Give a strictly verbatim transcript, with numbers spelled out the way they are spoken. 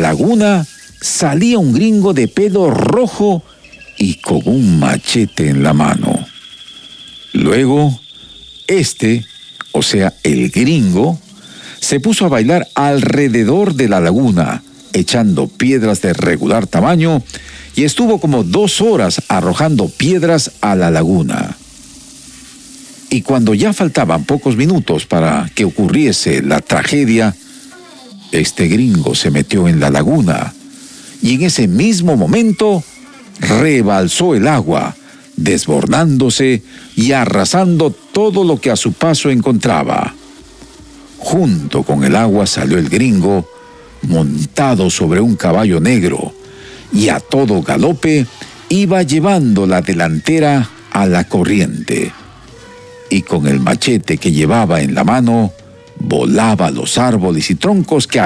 laguna salía un gringo de pelo rojo y con un machete en la mano. Luego, este, o sea, el gringo, se puso a bailar alrededor de la laguna, echando piedras de regular tamaño, y estuvo como dos horas arrojando piedras a la laguna. Y cuando ya faltaban pocos minutos para que ocurriese la tragedia, este gringo se metió en la laguna, y en ese mismo momento rebalsó el agua, desbordándose y arrasando todo lo que a su paso encontraba. Junto con el agua salió el gringo, montado sobre un caballo negro, y a todo galope iba llevando la delantera a la corriente. Y con el machete que llevaba en la mano, volaba los árboles y troncos que